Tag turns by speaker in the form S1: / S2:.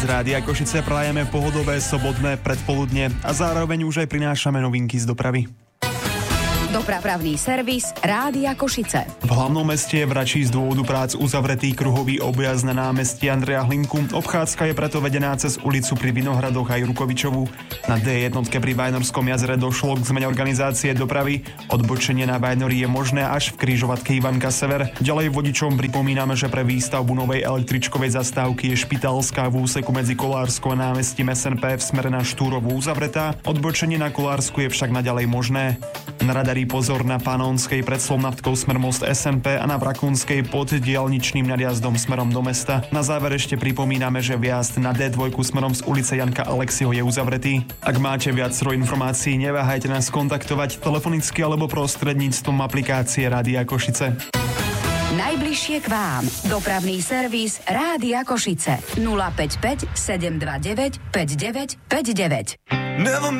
S1: z Rádia Košice prajeme pohodové sobotné predpoludne a zároveň už aj prinášame novinky z dopravy.
S2: Dopravný servis Rádia Košice.
S1: V hlavnom meste je v Račí z dôvodu prác uzavretý kruhový objazd na námestí Andreja Hlinku. Obchádzka je preto vedená cez ulicu pri Vinohradoch aj Rukovičovu. Na D1 pri Vajnorskom jazere došlo k zmene organizácie dopravy. Odbočenie na Vajnori je možné až v križovatke Ivanka Sever. Ďalej vodičom pripomíname, že pre výstavbu novej električkovej zastávky je Špitalská v úseku medzi Kolárskou a námestím SNP v smere na Štúrovu uzavretá. Odbočenie na Kolársku je však naďalej možné. Na radari pozor na Panonskej pred Slovnatkou smer most SNP a na Vrakunskej pod diaľničným nadjazdom smerom do mesta. Na záver ešte pripomíname, že vjazd na D2 smerom z ulice Janka Alexiho je uzavretý. Ak máte viacero informácií, neváhajte nás kontaktovať telefonicky alebo prostredníctvom aplikácie Rádia Košice.
S2: Najbližšie k vám. Dopravný servis Rádia Košice. 055 729 5959.